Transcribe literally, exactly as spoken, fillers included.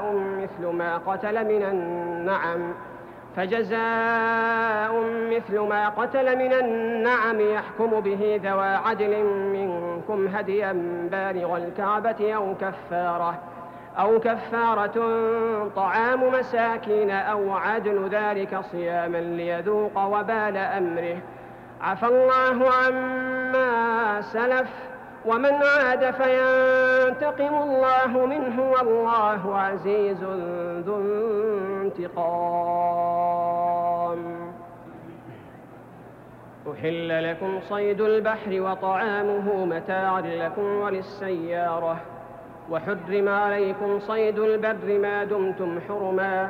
مثل ما قتل من النعم فجزاء مثل ما قتل من النعم يحكم به ذوى عدل منكم هديا بالغ الكعبة أو كفارة أو كفارة طعام مساكين أو عدل ذلك صياما ليذوق وبال أمره عفى الله عما سلف ومن عاد فينتقم الله منه والله عزيز ذو انتقام. أحل لكم صيد البحر وطعامه متاعا لكم وللسيارة وحرم عليكم صيد البر ما دمتم حرما